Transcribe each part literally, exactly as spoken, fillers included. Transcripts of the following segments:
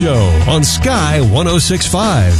Show on Sky one oh six point five.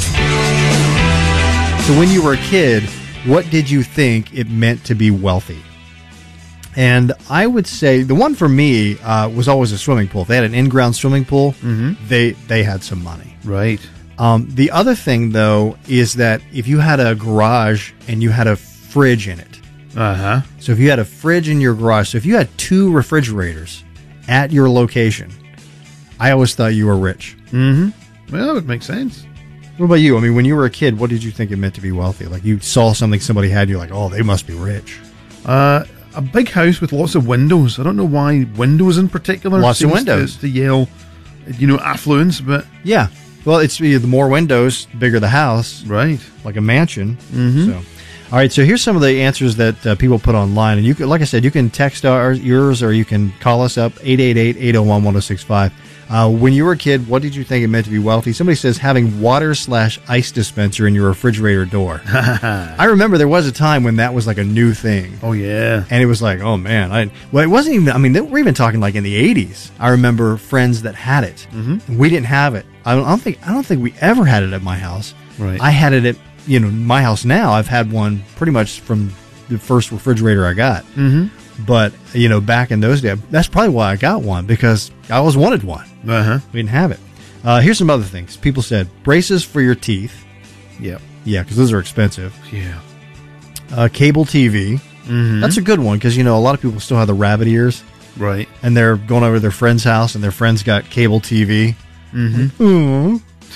So when you were a kid, what did you think it meant to be wealthy? And I would say the one for me uh, was always a swimming pool. If they had an in-ground swimming pool, mm-hmm. they, they had some money. Right. Um, the other thing, though, is that if you had a garage and you had a fridge in it. Uh-huh. So if you had a fridge in your garage, so if you had two refrigerators at your location, I always thought you were rich. Mm-hmm. Well, that would make sense. What about you? I mean, when you were a kid, what did you think it meant to be wealthy? Like you saw something somebody had, you're like, oh, they must be rich. Uh, a big house with lots of windows. I don't know why windows in particular. Lots of windows. To, to yell, you know, affluence, but... Yeah. Well, it's the more windows, the bigger the house. Right. Like a mansion. Mm-hmm. So, all right, so here's some of the answers that uh, people put online. And you can, like I said, you can text our, yours or you can call us up, eight eight eight, eight oh one, one oh six five. Uh, when you were a kid, what did you think it meant to be wealthy? Somebody says having water slash ice dispenser in your refrigerator door. I remember there was a time when that was like a new thing. Oh, yeah. And it was like, oh, man. I Well, it wasn't even, I mean, they we're even talking like in the eighties. I remember friends that had it. Mm-hmm. We didn't have it. I don't, I don't think I don't think we ever had it at my house. Right. I had it at, you know, my house now. I've had one pretty much from the first refrigerator I got. Mm-hmm. But, you know, back in those days, that's probably why I got one, because I always wanted one. Uh-huh. We didn't have it. Uh, here's some other things. People said braces for your teeth. Yep. Yeah, because those are expensive. Yeah. Uh, cable T V. Mm-hmm. That's a good one, because, you know, a lot of people still have the rabbit ears. Right. And they're going over to their friend's house, and their friend's got cable T V. Mm-hmm.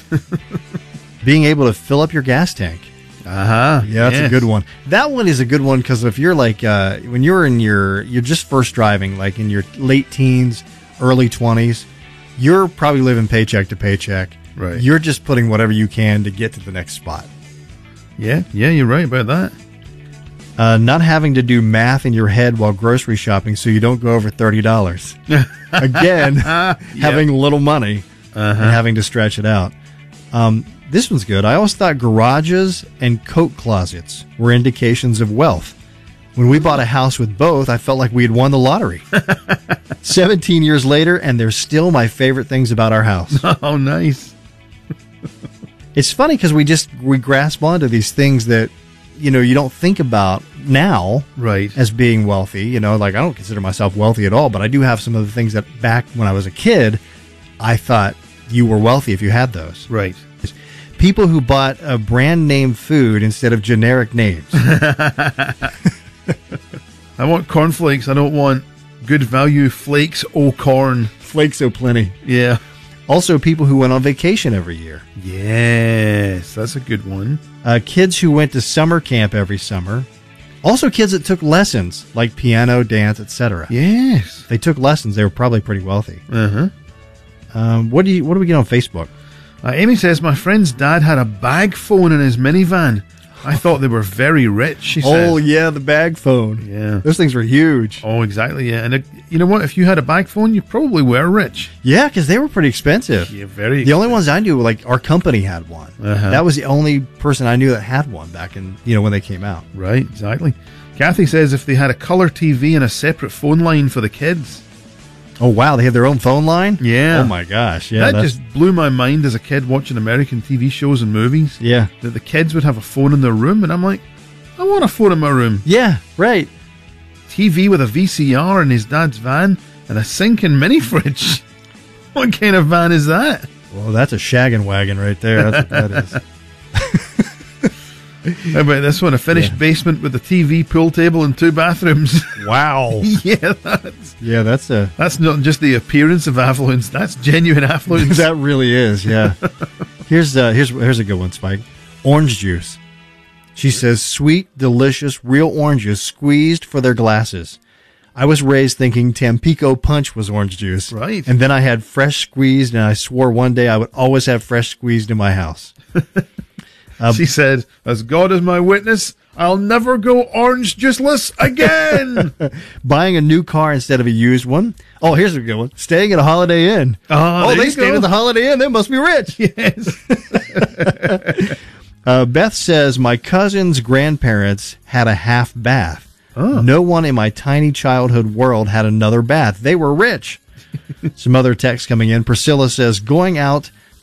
Being able to fill up your gas tank. Uh-huh. Yeah, that's yes. a good one. That one is a good one because if you're like, uh, when you're in your, you're just first driving, like in your late teens, early twenties, you're probably living paycheck to paycheck. Right. You're just putting whatever you can to get to the next spot. Yeah, yeah, you're right about that. Uh, not having to do math in your head while grocery shopping so you don't go over thirty dollars. Again, yep. having little money uh-huh. and having to stretch it out. Um, This one's good. I always thought garages and coat closets were indications of wealth. When we bought a house with both, I felt like we had won the lottery. seventeen years later, and they're still my favorite things about our house. Oh, nice. It's funny because we just we grasp onto these things that, you know, you don't think about now right. as being wealthy. You know, like I don't consider myself wealthy at all, but I do have some of the things that back when I was a kid, I thought you were wealthy if you had those. Right. People who bought a brand name food instead of generic names. I want cornflakes. I don't want good value flakes o' corn. Flakes o' plenty. Yeah. Also, people who went on vacation every year. Yes, that's a good one. Uh, kids who went to summer camp every summer. Also, kids that took lessons, like piano, dance, et cetera. Yes. They took lessons. They were probably pretty wealthy. Uh-huh. Um, what do you? What do we get on Facebook? Uh, Amy says, my friend's dad had a bag phone in his minivan. I thought they were very rich, she says. Oh, yeah, the bag phone. Yeah. Those things were huge. Oh, exactly, yeah. And it, you know what? If you had a bag phone, you probably were rich. Yeah, because they were pretty expensive. Yeah, very expensive. The only ones I knew, like, our company had one. Uh-huh. That was the only person I knew that had one back in, you know, when they came out. Right, exactly. Kathy says if they had a color T V and a separate phone line for the kids. Oh, wow. They have their own phone line? Yeah. Oh, my gosh. Yeah. That just blew my mind as a kid watching American T V shows and movies. Yeah. That the kids would have a phone in their room, and I'm like, I want a phone in my room. Yeah, right. T V with a V C R in his dad's van and a sinking mini fridge. What kind of van is that? Well, that's a shaggin' wagon right there. That's what that is. How about this one? A finished Yeah. basement with a T V, pool table, and two bathrooms. Wow. yeah, that's Yeah, that's a... that's not just the appearance of affluence. That's genuine affluence. that really is, yeah. here's, uh, here's, here's a good one, Spike. Orange juice. She says, sweet, delicious, real oranges squeezed for their glasses. I was raised thinking Tampico Punch was orange juice. Right. And then I had fresh squeezed, and I swore one day I would always have fresh squeezed in my house. Um, she said, as God is my witness, I'll never go orange juiceless again. Buying a new car instead of a used one. Oh, here's a good one. Staying at a Holiday Inn. Oh, oh they stayed go. at the Holiday Inn. They must be rich. Yes. uh, Beth says, my cousin's grandparents had a half bath. Oh. No one in my tiny childhood world had another bath. They were rich. Some other text coming in. Priscilla says, going out